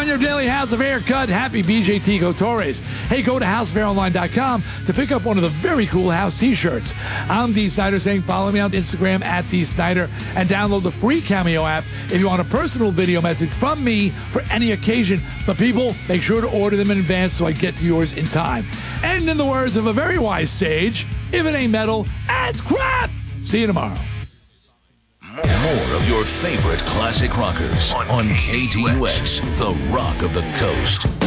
your daily House of Haircut. Happy BJ Tico Torres. Hey, go to houseofhaironline.com to pick up one of the very cool house t-shirts. I'm Dee Snider saying follow me on Instagram at Dee Snider and download the free Cameo app if you want a personal video message from me for any occasion. But people, make sure to order them in advance so I get to yours in time. And in the words of a very wise sage, if it ain't metal, it's crap. See you tomorrow. More of your favorite classic rockers on KTUX, the rock of the coast.